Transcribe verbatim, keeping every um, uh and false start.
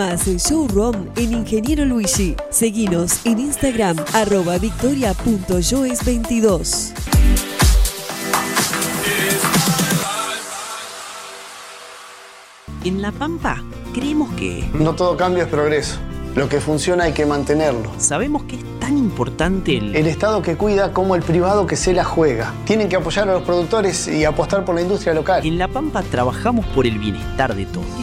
Hace showroom en Ingeniero Luigi. Seguinos en Instagram, arroba victoria punto yoes veintidós. En La Pampa, creemos que... No todo cambio es progreso. Lo que funciona hay que mantenerlo. Sabemos que es tan importante el... El Estado que cuida como el privado que se la juega. Tienen que apoyar a los productores y apostar por la industria local. En La Pampa trabajamos por el bienestar de todos.